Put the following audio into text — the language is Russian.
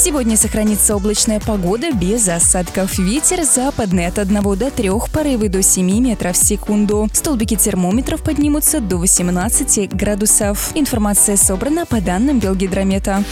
Сегодня сохранится облачная погода без осадков. Ветер западный от 1 до 3, порывы до 7 метров в секунду. Столбики термометров поднимутся до 18 градусов. Информация собрана по данным Белгидромета.